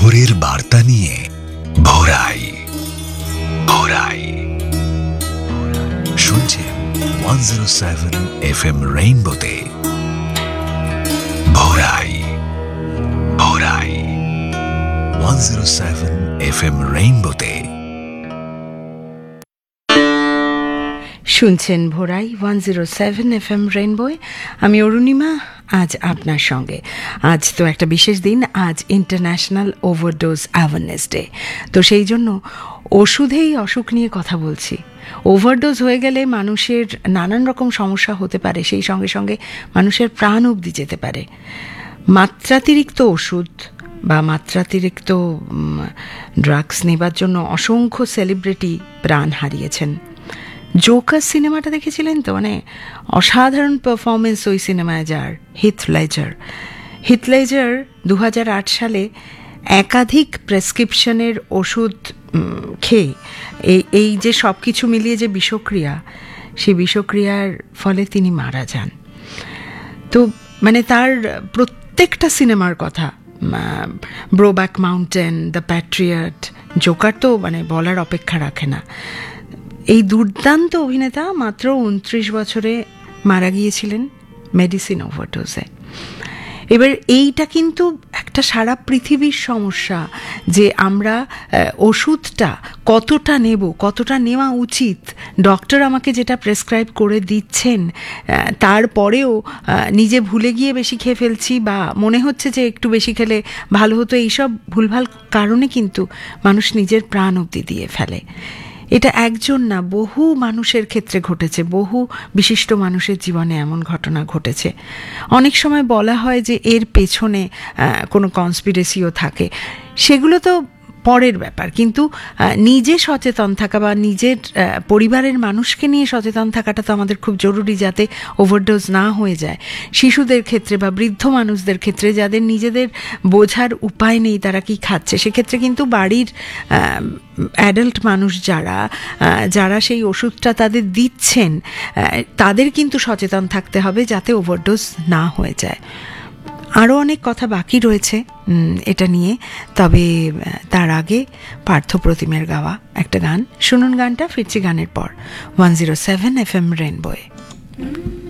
খবরের বার্তা নিয়ে ভোরাই ভোরাই শুনছেন 107 FM রেইনবোতে ভোরাই ভোরাই 107 FM রেইনবোতে শুনছেন ভোরাই 107 FM রেইনবোয়। আমি অরুণিমা, আজ আপনার সঙ্গে। আজ তো একটা বিশেষ দিন, আজ ইন্টারন্যাশনাল ওভারডোজ অ্যাওয়ারনেস ডে। তো সেই জন্য ওষুধেই অসুখ নিয়ে কথা বলছি। ওভারডোজ হয়ে গেলে মানুষের নানান রকম সমস্যা হতে পারে, সেই সঙ্গে সঙ্গে মানুষের প্রাণ অবধি যেতে পারে। মাত্রাতিরিক্ত ওষুধ বা মাত্রাতিরিক্ত ড্রাগস নেবার জন্য অসংখ্য সেলিব্রিটি প্রাণ হারিয়েছেন। জোকার সিনেমাটা দেখেছিলেন তো? মানে অসাধারণ পারফরমেন্স ওই সিনেমায় যার, হিথ লেজার 2008 সালে একাধিক প্রেসক্রিপশনের ওষুধ খেয়ে এই যে সব কিছু মিলিয়ে যে বিষক্রিয়া, সেই বিষক্রিয়ার ফলে তিনি মারা যান। তো মানে তার প্রত্যেকটা সিনেমার কথা, ব্রোব্যাক মাউন্টেন, দ্য প্যাট্রিয়ট, জোকার তো মানে বলার অপেক্ষা রাখে না। এই দুর্দান্ত অভিনেতা মাত্র 29 বছরে মারা গিয়েছিলেন মেডিসিন ওভারডোজে। এবার এইটা কিন্তু একটা সারা পৃথিবীর সমস্যা যে আমরা ওষুধটা কতটা নেব, কতটা নেওয়া উচিত। ডক্টর আমাকে যেটা প্রেসক্রাইব করে দিচ্ছেন তারপরেও নিজে ভুলে গিয়ে বেশি খেয়ে ফেলছি, বা মনে হচ্ছে যে একটু বেশি খেলে ভালো হতো। এইসব ভুলভাল কারণে কিন্তু মানুষ নিজের প্রাণ অবধি দিয়ে ফেলে। এটা একজন না, বহু মানুষের ক্ষেত্রে ঘটেছে, বহু বিশিষ্ট মানুষের জীবনে এমন ঘটনা ঘটেছে। অনেক সময় বলা হয় যে এর পেছনে কোনো কনস্পিরেসিও থাকে, সেগুলো তো পরের ব্যাপার। কিন্তু নিজে সচেতন থাকা বা নিজের পরিবারের মানুষকে নিয়ে সচেতন থাকাটা তো আমাদের খুব জরুরি, যাতে ওভারডোজ না হয়ে যায়। শিশুদের ক্ষেত্রে বা বৃদ্ধ মানুষদের ক্ষেত্রে, যাদের নিজেদের বোঝার উপায় নেই তারা কি খাচ্ছে, সেক্ষেত্রে কিন্তু বাড়ির অ্যাডাল্ট মানুষ যারা সেই ওষুধটা তাদের দিচ্ছেন, তাদের কিন্তু সচেতন থাকতে হবে যাতে ওভারডোজ না হয়ে যায়। আরও অনেক কথা বাকি রয়েছে এটা নিয়ে, তবে তার আগে পার্থপ্রতিমের গাওয়া একটা গান শুনুন। গানটা ফিরছি গানের পর 107 FM রেইনবোয়ে।